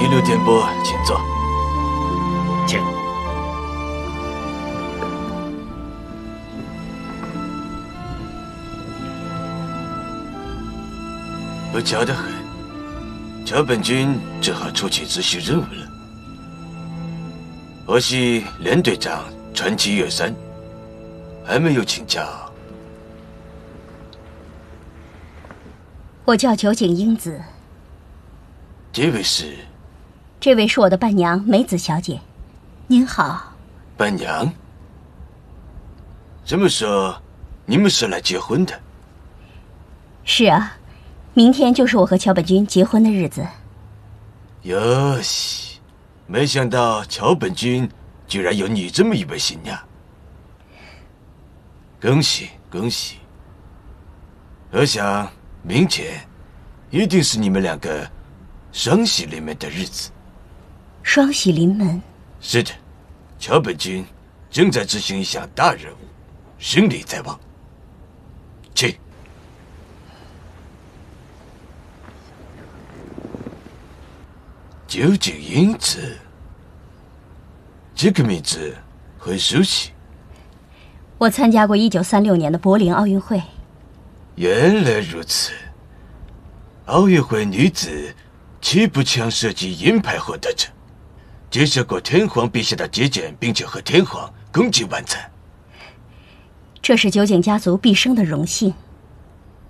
一流电波，请坐。 请。 不巧得很，桥本君只好出去执行任务了。可惜连队长传奇岳山还没有请教。 我叫酒井英子。 这位是？ 这位是我的伴娘梅子小姐。您好。 伴娘？这么说，你们是来结婚的？ 是啊。明天就是我和桥本君结婚的日子。 哟西，没想到桥本君居然有你这么一位新娘，恭喜恭喜！我想明天一定是你们两个双喜临门的日子。 双喜临门？ 是的，桥本君正在执行一项大任务，胜利在望。去。酒井英子，这个名字很熟悉。 我参加过1936年的柏林奥运会。 原来如此，奥运会女子气步枪射击银牌获得者，接受过天皇陛下的接见，并且和天皇共进晚餐。 这是酒井家族毕生的荣幸。